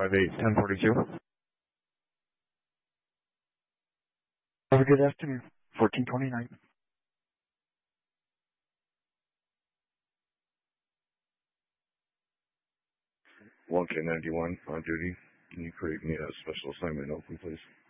58-1042. Have a good afternoon. 1429. 1K91 on duty. Can you create me a special assignment open, please?